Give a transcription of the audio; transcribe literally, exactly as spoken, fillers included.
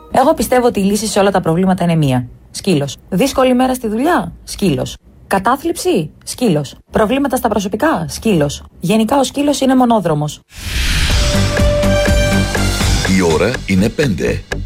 Εγώ πιστεύω ότι η λύση σε όλα τα προβλήματα είναι μία. Σκύλος. Δύσκολη μέρα στη δουλειά. Σκύλος. Κατάθλιψη. Σκύλος. Προβλήματα στα προσωπικά. Σκύλος. Γενικά ο σκύλος είναι μονόδρομος. Η ώρα είναι πέντε.